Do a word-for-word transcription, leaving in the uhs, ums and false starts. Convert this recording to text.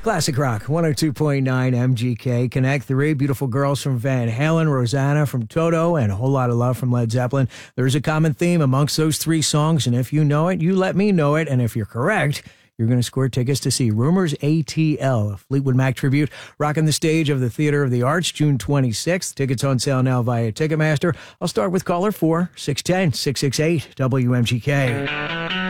Classic Rock, one oh two point nine M G K. Connect three beautiful girls from Van Halen, Rosanna from Toto, and a whole lot of love from Led Zeppelin. There's a common theme amongst those three songs, and if you know it, you let me know it. And if you're correct, you're going to score tickets to see Rumors A T L, a Fleetwood Mac tribute, rocking the stage of the Theater of the Arts, June twenty-sixth. Tickets on sale now via Ticketmaster. I'll start with caller four, six one zero, six six eight, W M G K.